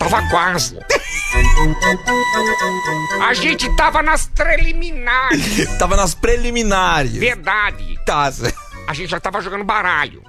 Tava quase. A gente tava nas preliminares. Tava nas preliminares. Verdade. Tá. A gente já tava jogando baralho.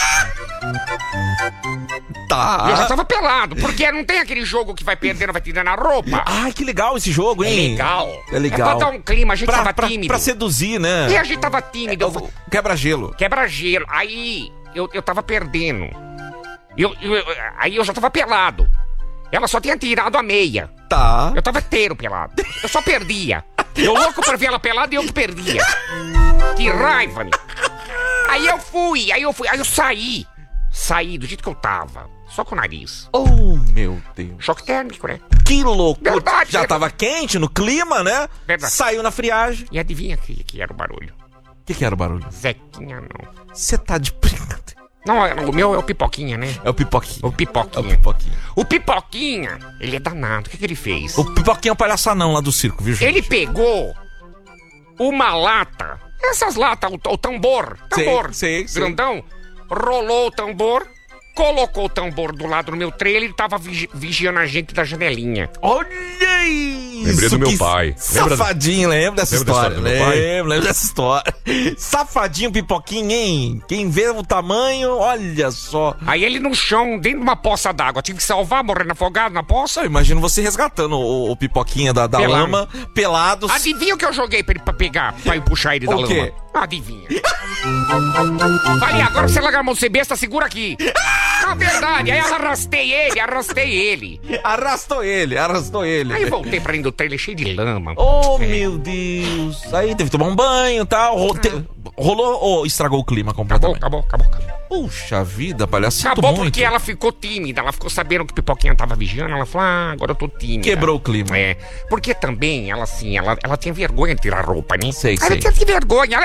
Tá. Eu já tava pelado, porque não tem aquele jogo que vai perdendo, vai tirando a roupa. Ai, que legal esse jogo, É hein? legal. É legal. É pra dar um clima, a gente tava tímido. Pra seduzir, né? E a gente tava tímido. Quebra-gelo. Quebra-gelo. Aí eu tava perdendo. Aí eu já tava pelado. Ela só tinha tirado a meia. Tá. Eu tava inteiro pelado. Eu só perdia. Eu louco pra ver ela pelada e eu que perdia. Que raiva, meu. Aí eu saí. Saí do jeito que eu tava. Só com o nariz. Oh, meu Deus. Choque térmico, né? Que loucura. Verdade, Já verdade. tava quente no clima, né? Verdade. Saiu na friagem. E adivinha que era o barulho? O que era o barulho? Zequinha, não. Você tá de brincadeira. Não, o meu é o Pipoquinha, né? É o Pipoquinha. O Pipoquinha. É o Pipoquinha. O Pipoquinha, ele é danado. O que ele fez? O Pipoquinha é o palhaçanão lá do circo, viu, gente? Ele pegou uma lata, essas latas, o tambor, sei. grandão, rolou o tambor, colocou o tambor do lado do meu trailer e tava vigiando a gente da janelinha. Olha isso! Lembrei do meu pai. Safadinho, lembra dessa história? do meu pai? Lembra dessa história. Safadinho, Pipoquinha, hein? Quem vê o tamanho, olha só. Aí ele no chão, dentro de uma poça d'água, tive que salvar, morrendo afogado na poça. Eu imagino você resgatando o Pipoquinha da Pelado. lama, pelados. Adivinha o que eu joguei pra ele pra pegar, pra puxar ele da O lama? quê? Adivinha. Falei, agora você largar a mão de ser besta, segura aqui. Na verdade, aí eu arrastei ele. Arrastou ele. Aí eu voltei pra dentro do trailer cheio de lama. Oh, meu Deus. Aí teve que tomar um banho e tal. Rolou ou estragou o clima completamente? Acabou. Puxa vida, palhaço. Sinto Acabou muito. porque ela ficou tímida. Ela ficou sabendo que o Pipoquinha tava vigiando. Ela falou, agora eu tô tímida. Quebrou o clima. É. Porque também, ela assim, ela tinha vergonha de tirar a roupa, né? Sei. Ela tinha vergonha.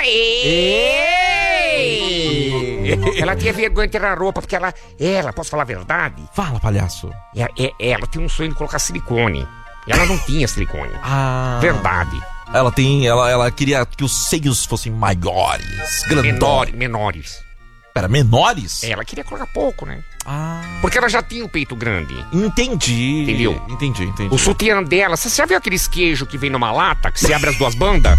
Ela tinha vergonha de tirar a roupa porque ela, posso falar a verdade? Fala, palhaço. Ela tinha um sonho de colocar silicone. E ela não tinha silicone. Verdade. Ela queria que os seios fossem maiores, grandões. Menores. Pera, menores? Ela queria colocar pouco, né? Ah. Porque ela já tinha o peito grande. Entendi. Entendeu? Entendi. O sutiã dela, você já viu aqueles queijos que vem numa lata, que você abre as duas bandas?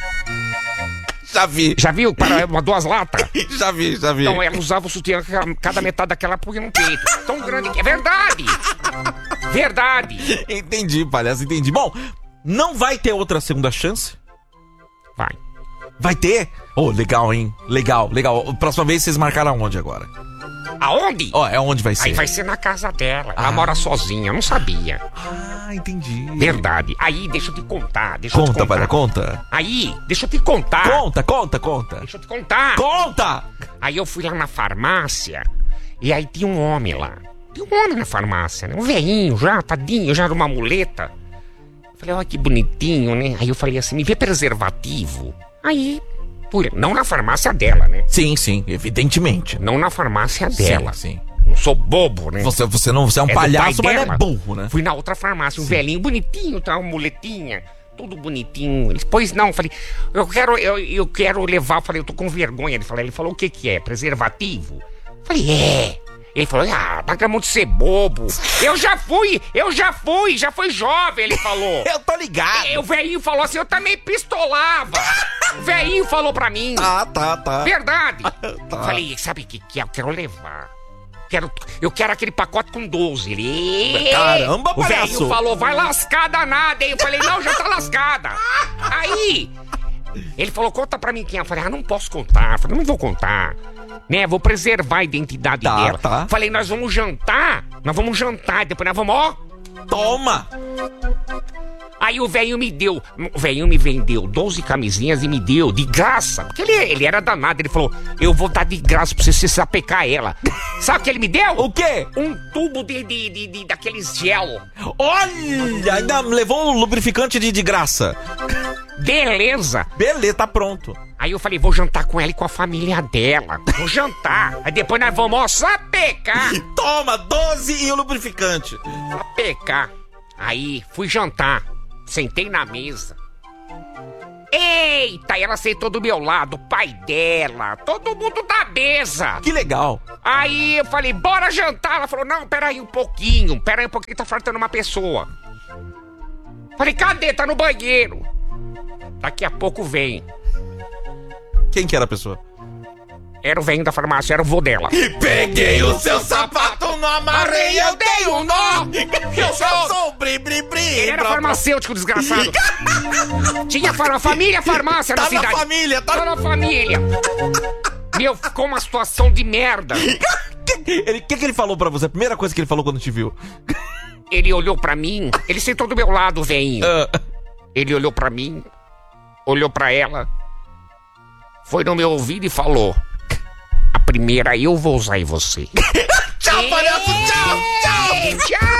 Já vi. Já viu? Para duas latas? Já vi. Então ela usava o sutiã, cada metade daquela punha no peito. Tão grande que é verdade! Verdade! Entendi, palhaço, entendi. Bom, não vai ter outra segunda chance? Vai. Vai ter? Oh, legal, hein? Legal. Próxima vez vocês marcaram aonde agora? Aonde? É onde vai ser? Aí vai ser na casa dela. Ela mora sozinha, eu não sabia. Entendi. Verdade. Aí, deixa eu te contar. Conta, palhaço, conta. Aí, deixa eu te contar. Conta. Deixa eu te contar. Conta! Aí eu fui lá na farmácia e aí tinha um homem lá. Tinha um homem na farmácia, né? Um velhinho já, tadinho, já era uma muleta. Falei, olha que bonitinho, né? Aí eu falei assim, me vê preservativo. Aí, não na farmácia dela, né? Sim, evidentemente. Não na farmácia dela. Sim. Não sou bobo, né? Você é um do palhaço, pai mas dela. é burro, né? Fui na outra farmácia, um velhinho bonitinho, tá? Uma muletinha, tudo bonitinho. Ele, pois não, falei, eu quero levar. Falei, eu tô com vergonha. Ele falou, o que é? Preservativo? Falei, é. Ele falou, larga a mão de ser bobo. Eu já fui jovem, ele falou. Eu tô ligado. O velhinho falou assim, eu também pistolava. O velhinho falou pra mim. Tá. Verdade. Tá. Falei, sabe o que é? Eu quero levar. Eu quero aquele pacote com 12. Ele... Caramba, O palhaço. velhinho falou, vai lascar danada, hein? Eu falei, não, já tá lascada. Aí, ele falou, conta pra mim quem é. Eu falei, não posso contar. Eu falei, não vou contar. Né, vou preservar a identidade dela. Tá. Falei, nós vamos jantar, depois nós vamos, Toma! Aí o velhinho me vendeu 12 camisinhas e me deu de graça. Porque ele era danado, ele falou, eu vou dar de graça pra você sapecar ela. Sabe o que ele me deu? O quê? Um tubo daqueles gel. Olha, ainda levou um lubrificante de graça. Beleza, tá pronto. Aí eu falei, vou jantar com ela e com a família dela. Vou jantar. Aí depois nós vamos, sapecar. Toma, 12 e o lubrificante. Sapecar. Aí fui jantar. Sentei na mesa. Eita, ela sentou do meu lado, o pai dela, todo mundo da mesa. Que legal. Aí eu falei, bora jantar. Ela falou, não, peraí um pouquinho, tá faltando uma pessoa. Falei, cadê? Tá no banheiro. Daqui a pouco vem. Quem que era a pessoa? Era o velho da farmácia, era o vô dela. E peguei o seu sapato, não amarrei, eu dei um nó. Eu sou bri-bri-bri. Ele era farmacêutico, desgraçado. Tinha família farmácia na cidade. Tá na família. Meu, ficou uma situação de merda. O que ele falou pra você? A primeira coisa que ele falou quando te viu? Ele olhou pra mim, ele sentou do meu lado, velhinho. Ele olhou pra mim, olhou pra ela, foi no meu ouvido e falou: a primeira eu vou usar em você. Tchau, palhaço, tchau, tchau. Tchau.